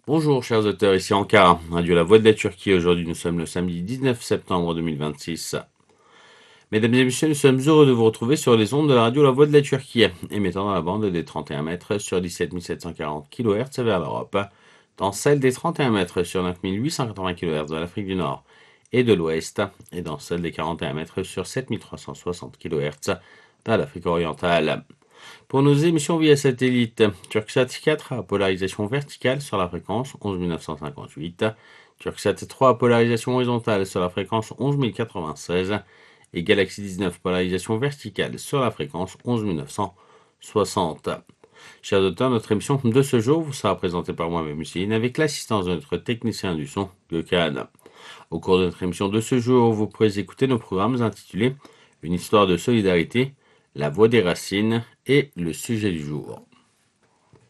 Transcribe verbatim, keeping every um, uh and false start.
Bonjour chers auditeurs, ici Ankara, Radio La Voix de la Turquie. Aujourd'hui nous sommes le samedi dix-neuf septembre deux mille vingt-six. Mesdames et messieurs, nous sommes heureux de vous retrouver sur les ondes de la radio La Voix de la Turquie, émettant dans la bande des trente et un mètres sur dix-sept mille sept cent quarante kilohertz vers l'Europe, dans celle des trente et un mètres sur neuf mille huit cent quatre-vingts kilohertz dans l'Afrique du Nord et de l'Ouest, et dans celle des quarante et un mètres sur sept mille trois cent soixante kilohertz dans l'Afrique orientale. Pour nos émissions via satellite, Turksat quatre à polarisation verticale sur la fréquence onze mille neuf cent cinquante-huit, Turksat trois à polarisation horizontale sur la fréquence onze mille quatre-vingt-seize et Galaxy dix-neuf polarisation verticale sur la fréquence onze mille neuf cent soixante. Chers auditeurs, notre émission de ce jour vous sera présentée par moi-même Hussein avec l'assistance de notre technicien du son, Gökhan. Au cours de notre émission de ce jour, vous pourrez écouter nos programmes intitulés Une histoire de solidarité, La voix des racines et le sujet du jour.